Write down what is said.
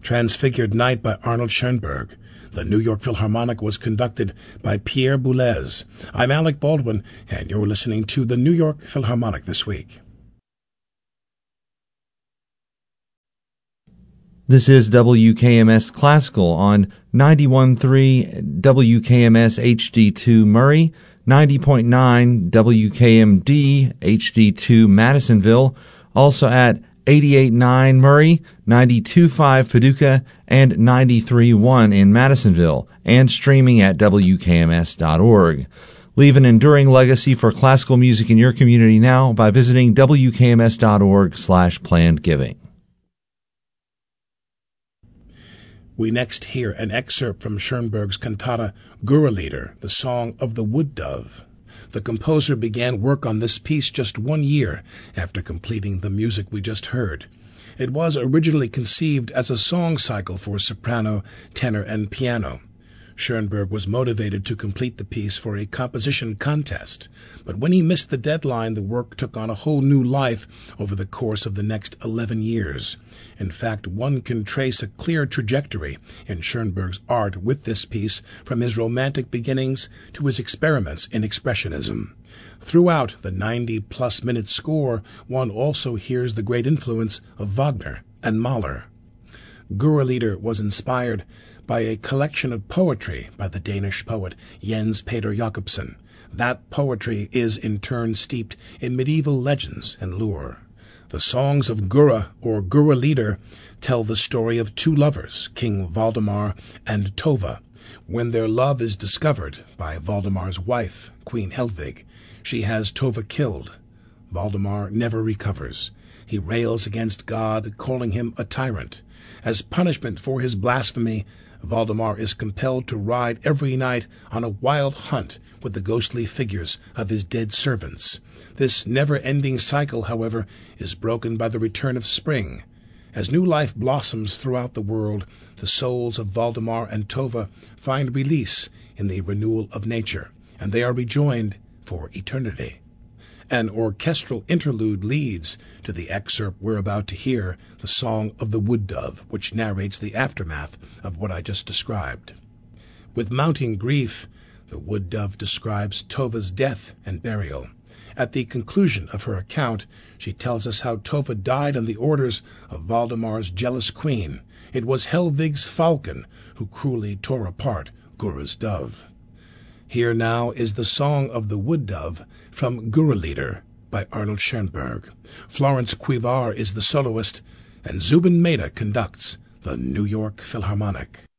Transfigured Night by Arnold Schoenberg. The New York Philharmonic was conducted by Pierre Boulez. I'm Alec Baldwin, and you're listening to the New York Philharmonic this week. This is WKMS Classical on 91.3 WKMS HD2 Murray, 90.9 WKMD HD2 Madisonville, also at 88.9 Murray, 92.5 Paducah, and 93.1 in Madisonville, and streaming at WKMS.org. Leave an enduring legacy for classical music in your community now by visiting WKMS.org/plannedgiving. We next hear an excerpt from Schoenberg's cantata Gurrelieder, the Song of the Wood Dove. The composer began work on this piece just 1 year after completing the music we just heard. It was originally conceived as a song cycle for soprano, tenor, and piano. Schoenberg was motivated to complete the piece for a composition contest, but when he missed the deadline, the work took on a whole new life over the course of the next 11 years. In fact, one can trace a clear trajectory in Schoenberg's art with this piece from his romantic beginnings to his experiments in expressionism. Throughout the 90-plus minute score, one also hears the great influence of Wagner and Mahler. Gurrelieder was inspired by a collection of poetry by the Danish poet Jens Peter Jacobsen. That poetry is in turn steeped in medieval legends and lore. The songs of Gurra, or Gurrelieder, tell the story of two lovers, King Valdemar and Tova. When their love is discovered by Valdemar's wife, Queen Helvig, she has Tova killed. Valdemar never recovers. He rails against God, calling him a tyrant. As punishment for his blasphemy, Valdemar is compelled to ride every night on a wild hunt with the ghostly figures of his dead servants. This never-ending cycle, however, is broken by the return of spring. As new life blossoms throughout the world, the souls of Valdemar and Tova find release in the renewal of nature, and they are rejoined for eternity. An orchestral interlude leads to the excerpt we're about to hear, the Song of the Wood Dove, which narrates the aftermath of what I just described. With mounting grief, the wood dove describes Tova's death and burial. At the conclusion of her account, she tells us how Tova died on the orders of Valdemar's jealous queen. It was Helvig's falcon who cruelly tore apart Gurra's dove. Here now is the Song of the Wood Dove from Gurrelieder by Arnold Schoenberg. Florence Quivar is the soloist, and Zubin Mehta conducts the New York Philharmonic.